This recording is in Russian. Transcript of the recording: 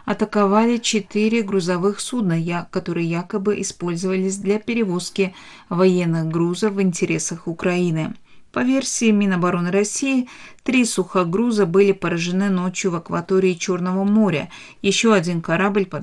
атаковали 4 грузовых судна, которые якобы использовались для перевозки военных грузов в интересах Украины. По версии Минобороны России, 3 сухогруза были поражены ночью в акватории Черного моря. Еще один корабль